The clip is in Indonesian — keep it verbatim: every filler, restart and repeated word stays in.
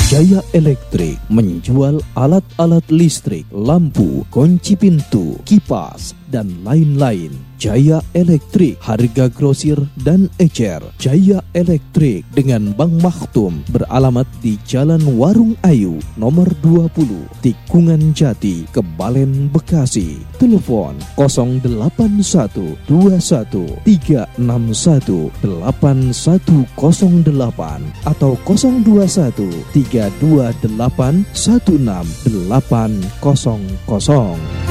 Jaya Elektrik menjual alat-alat listrik, lampu, kunci pintu, kipas, dan lain-lain. Jaya Elektrik, harga grosir dan ecer. Jaya Elektrik dengan Bang Maktum beralamat di Jalan Warung Ayu, nomor dua puluh, Tikungan Jati, Kebalen, Bekasi. Telepon nol delapan satu dua satu tiga enam satu delapan satu nol delapan atau nol dua satu tiga dua delapan satu enam delapan nol nol.